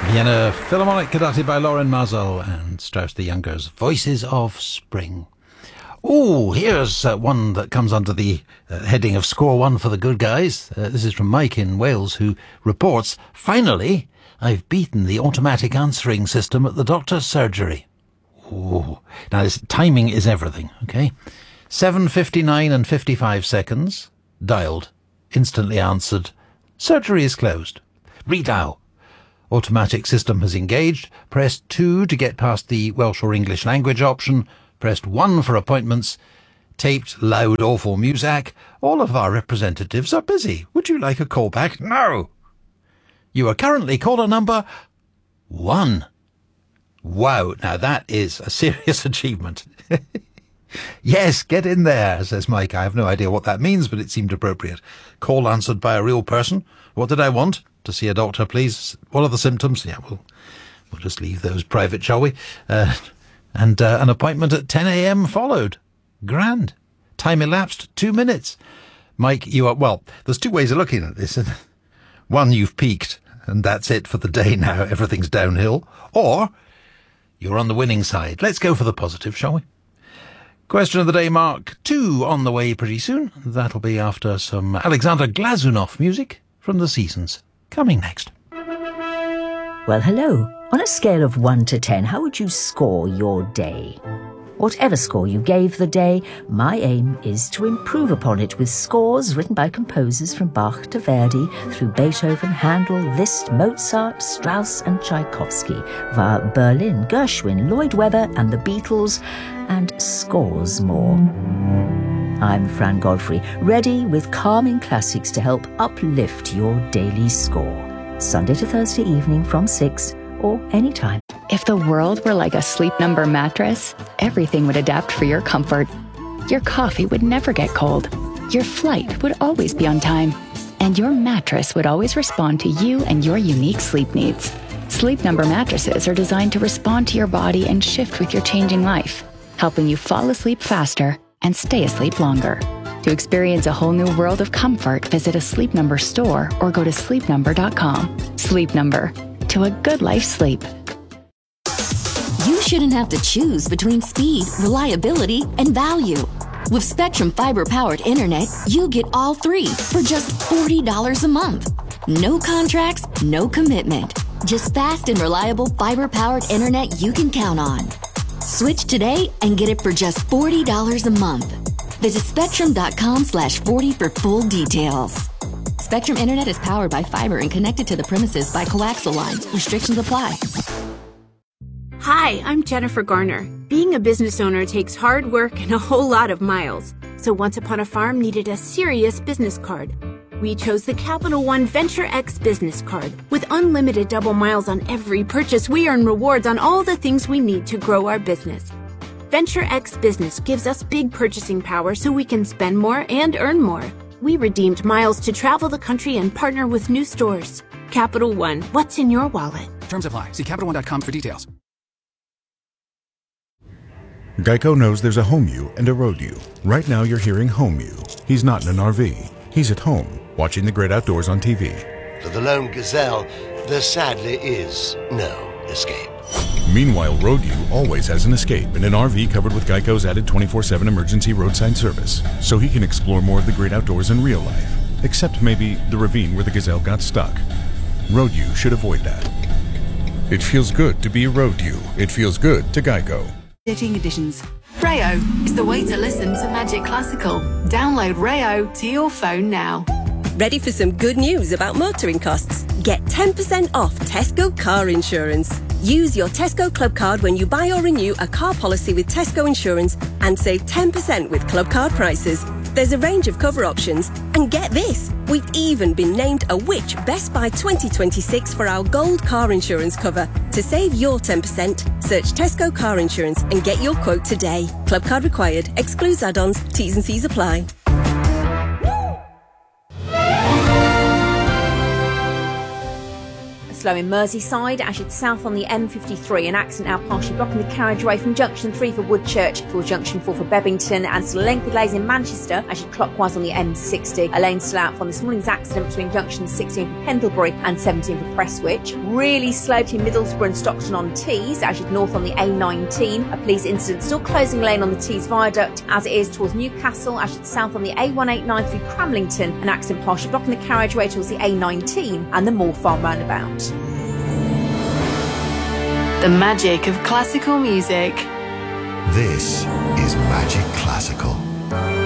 Vienna Philharmonic conducted by Lauren Mazel and Strauss the Younger's Voices of Spring. Oh, here's one that comes under the heading of Score One for the Good Guys. This is from Mike in Wales, who reports, "Finally, I've beaten the automatic answering system at the doctor's surgery." Oh, now this timing is everything, okay? 7:59 and 55 seconds. Dialed. Instantly answered. "Surgery is closed. Redial." Automatic system has engaged. Press 2 to get past the Welsh or English language option. Pressed 1 for appointments. Taped loud awful music. "All of our representatives are busy. Would you like a call back?" "No." "You are currently caller number 1. Wow, now that is a serious achievement. "Yes, get in there," says Mike. I have no idea what that means, but it seemed appropriate. Call answered by a real person. "What did I want?" "To see a doctor, please." "What are the symptoms?" "Yeah, we'll just leave those private, shall we?" And an appointment at 10 a.m. followed. Grand. Time elapsed 2 minutes. Mike, you are, well, there's two ways of looking at this. One, you've peaked, and that's it for the day now. Everything's downhill. Or you're on the winning side. Let's go for the positive, shall we? Question of the day, Mark 2, on the way pretty soon. That'll be after some Alexander Glazunov music from The Seasons. Coming next. Well, hello. On a scale of 1 to 10, how would you score your day? Whatever score you gave the day, my aim is to improve upon it with scores written by composers from Bach to Verdi, through Beethoven, Handel, Liszt, Mozart, Strauss and Tchaikovsky, via Berlin, Gershwin, Lloyd Webber and the Beatles, and scores more. I'm Fran Godfrey, ready with calming classics to help uplift your daily score. Sunday to Thursday evening from 6 or anytime. If the world were like a Sleep Number mattress, everything would adapt for your comfort. Your coffee would never get cold. Your flight would always be on time. And your mattress would always respond to you and your unique sleep needs. Sleep Number mattresses are designed to respond to your body and shift with your changing life, helping you fall asleep faster and stay asleep longer. To experience a whole new world of comfort, visit a Sleep Number store or go to sleepnumber.com. Sleep Number. To a good life sleep. You shouldn't have to choose between speed, reliability, and value. With Spectrum fiber-powered internet, you get all three for just $40 a month. No contracts, no commitment. Just fast and reliable fiber-powered internet you can count on. Switch today and get it for just $40 a month. Visit spectrum.com/40 for full details. Spectrum Internet is powered by fiber and connected to the premises by coaxial lines. Restrictions apply. Hi, I'm Jennifer Garner. Being a business owner takes hard work and a whole lot of miles. So Once Upon a Farm needed a serious business card. We chose the Capital One Venture X business card. With unlimited double miles on every purchase, we earn rewards on all the things we need to grow our business. Venture X Business gives us big purchasing power so we can spend more and earn more. We redeemed miles to travel the country and partner with new stores. Capital One, what's in your wallet? Terms apply. See CapitalOne.com for details. Geico knows there's a home you and a road you. Right now you're hearing home you. He's not in an RV. He's at home, watching the great outdoors on TV. For the lone gazelle, there sadly is no escape. Meanwhile, Road U always has an escape in an RV covered with Geico's added 24/7 emergency roadside service, so he can explore more of the great outdoors in real life, except maybe the ravine where the gazelle got stuck. Road U should avoid that. It feels good to be Road U. It feels good to Geico. Editions. Rayo is the way to listen to Magic Classical. Download Rayo to your phone now. Ready for some good news about motoring costs? Get 10% off Tesco car insurance. Use your Tesco Club card when you buy or renew a car policy with Tesco Insurance and save 10% with Club card prices. There's a range of cover options, and get this, we've even been named a Which Best Buy 2026 for our gold car insurance cover. To save your 10%, search Tesco car insurance and get your quote today. Club card required. Excludes add-ons. T's and C's apply. slow in Merseyside as you'd south on the M53. An accident now partially blocking the carriageway from junction 3 for Woodchurch towards junction 4 for Bebington, and still lengthy delays in Manchester as you'd clockwise on the M60. A lane still out from this morning's accident between junction 16 for Pendlebury and 17 for Prestwich. Really slow between Middlesbrough and Stockton on Tees as you'd north on the A19. A police incident still closing lane on the Tees Viaduct as it is towards Newcastle as you'd south on the A189 through Cramlington. An accident partially blocking the carriageway towards the A19 and the Moor Farm roundabout. The magic of classical music. This is Magic Classical.